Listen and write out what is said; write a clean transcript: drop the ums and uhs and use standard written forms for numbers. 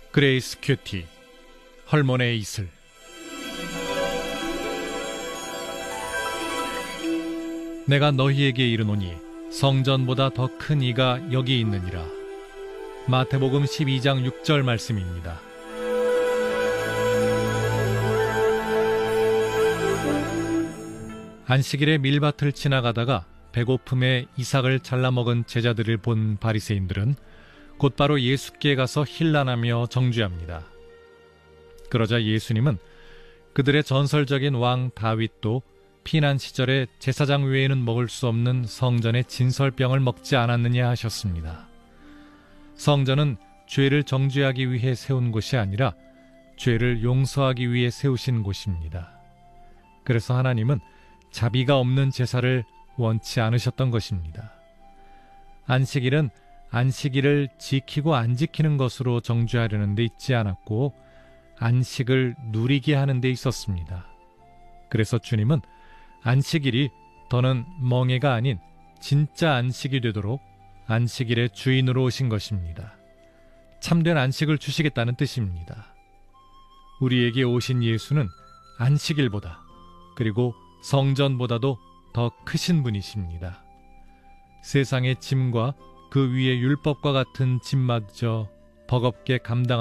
그레이스 큐티, 헐몬의 이슬. 내가 너희에게 이르노니 성전보다 더 큰 이가 여기 있느니라. 마태복음 12장 6절 말씀입니다. 안식일에 밀밭을 지나가다가 배고픔에 이삭을 잘라먹은 제자들을 본 바리새인들은 곧바로 예수께 가서 힐난하며 정죄합니다. 그러자 예수님은 그들의 전설적인 왕 다윗도 피난 시절에 제사장 외에는 먹을 수 없는 성전의 진설병을 먹지 않았느냐 하셨습니다. 성전은 죄를 정죄하기 위해 세운 곳이 아니라 죄를 용서하기 위해 세우신 곳입니다. 그래서 하나님은 자비가 없는 제사를 원치 않으셨던 것입니다. 안식일은 안식일을 지키고 안 지키는 것으로 정죄하려는 데 있지 않았고 안식을 누리게 하는 데 있었습니다. 그래서 주님은 안식일이 더는 멍해가 아닌 진짜 안식이 되도록 안식일의 주인으로 오신 것입니다. 참된 안식을 주시겠다는 뜻입니다. 우리에게 오신 예수는 안식일보다 그리고 성전보다도 더 크신 분이십니다. 세상의 짐과 그 위에 율법과 같은 짐마저 버겁게 감당하는